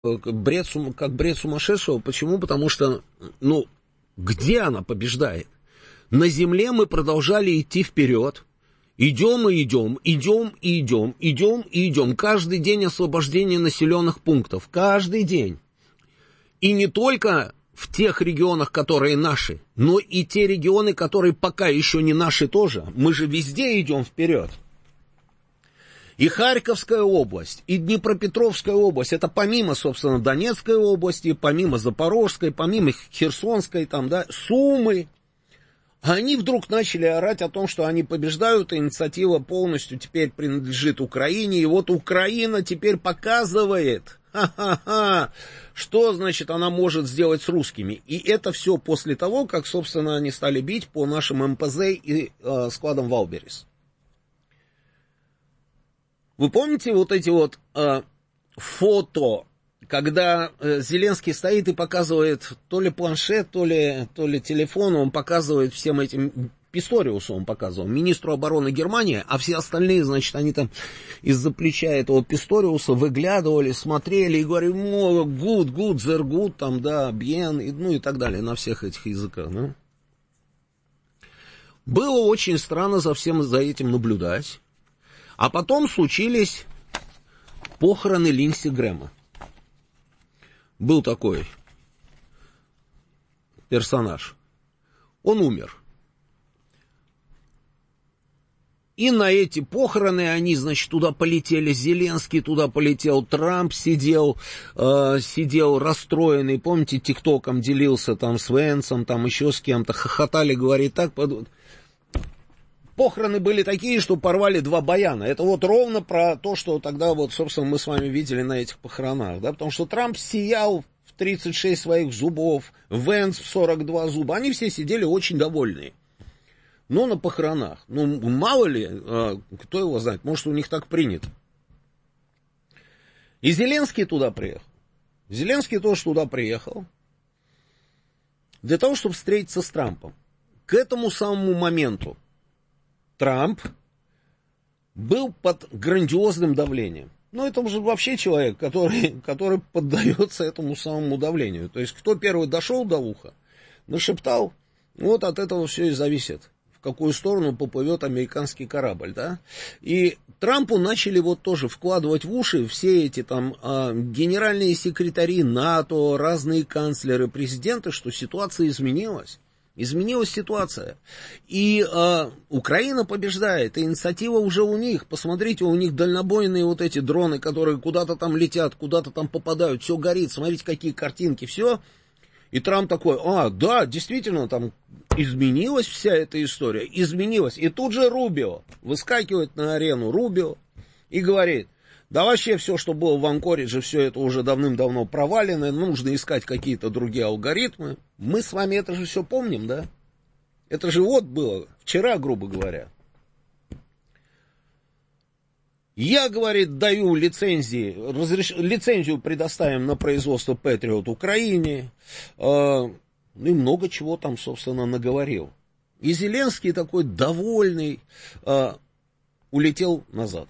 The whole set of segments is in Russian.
как бред сумасшедшего. Почему? Потому что, где она побеждает? На земле мы продолжали идти вперед. Идем и идем, идем и идем, идем и идем. Каждый день освобождение населенных пунктов. Каждый день. И не только в тех регионах, которые наши, но и те регионы, которые пока еще не наши тоже. Мы же везде идем вперед. И Харьковская область, и Днепропетровская область, это помимо, собственно, Донецкой области, помимо Запорожской, помимо Херсонской, Сумы, они вдруг начали орать о том, что они побеждают, и инициатива полностью теперь принадлежит Украине, и вот Украина теперь показывает, что, значит, она может сделать с русскими. И это все после того, как, собственно, они стали бить по нашим МПЗ и складам Валберес. Вы помните вот эти вот фото, когда Зеленский стоит и показывает то ли планшет, то ли телефон, он показывает всем этим, Писториусу он показывал, министру обороны Германии, а все остальные, значит, они там из-за плеча этого Писториуса выглядывали, смотрели и говорили, good, they're good, bien, и так далее, на всех этих языках, да? Было очень странно за всем за этим наблюдать. А потом случились похороны Линдси Грэма. Был такой персонаж. Он умер. И на эти похороны они, значит, туда полетели. Зеленский туда полетел, Трамп сидел расстроенный. Помните, тиктоком делился там с Венсом, там еще с кем-то. Хохотали, говорит, так... Похороны были такие, что порвали два баяна. Это вот ровно про то, что тогда вот, собственно, мы с вами видели на этих похоронах, да, потому что Трамп сиял в 36 своих зубов, Венс в 42 зуба, они все сидели очень довольные. Но на похоронах, мало ли, кто его знает, может, у них так принято. И Зеленский туда приехал. Зеленский тоже туда приехал для того, чтобы встретиться с Трампом. К этому самому моменту Трамп был под грандиозным давлением. Это уже вообще человек, который поддается этому самому давлению. То есть, кто первый дошел до уха, нашептал, вот от этого все и зависит, в какую сторону поплывет американский корабль, да. И Трампу начали вот тоже вкладывать в уши все эти там генеральные секретари НАТО, разные канцлеры, президенты, что ситуация изменилась. Изменилась ситуация. И Украина побеждает, и инициатива уже у них. Посмотрите, у них дальнобойные вот эти дроны, которые куда-то там летят, куда-то там попадают, все горит, смотрите, какие картинки, все. И Трамп такой, да, действительно, там изменилась вся эта история, изменилась. И тут же Рубио выскакивает на арену, Рубио, и говорит, да вообще все, что было в Анкоридже, все это уже давным-давно провалено, нужно искать какие-то другие алгоритмы. Мы с вами это же все помним, да? Это же вот было вчера, грубо говоря. Я, говорит, даю лицензии, лицензию предоставим на производство Patriot Украине, и много чего там, собственно, наговорил. И Зеленский такой довольный улетел назад.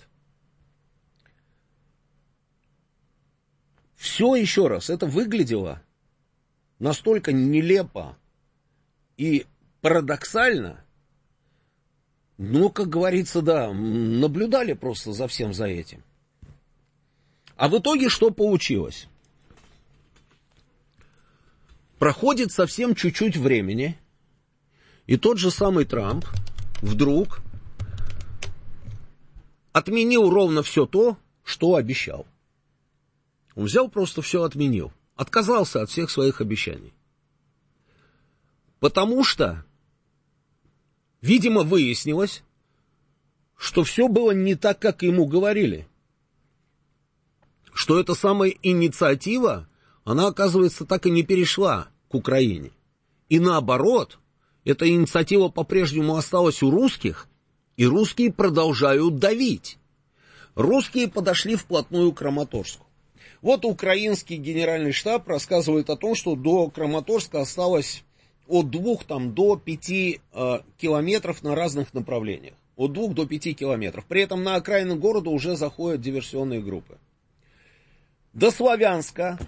Все, еще раз, это выглядело настолько нелепо и парадоксально, как говорится, да, наблюдали просто за всем за этим. А в итоге что получилось? Проходит совсем чуть-чуть времени, и тот же самый Трамп вдруг отменил ровно все то, что обещал. Он взял, просто все отменил. Отказался от всех своих обещаний. Потому что, видимо, выяснилось, что все было не так, как ему говорили. Что эта самая инициатива, она, оказывается, так и не перешла к Украине. И наоборот, эта инициатива по-прежнему осталась у русских, и русские продолжают давить. Русские подошли вплотную к Краматорску. Вот украинский генеральный штаб рассказывает о том, что до Краматорска осталось от 2 до 5 километров на разных направлениях. От 2 до 5 километров. При этом на окраины города уже заходят диверсионные группы. До Славянска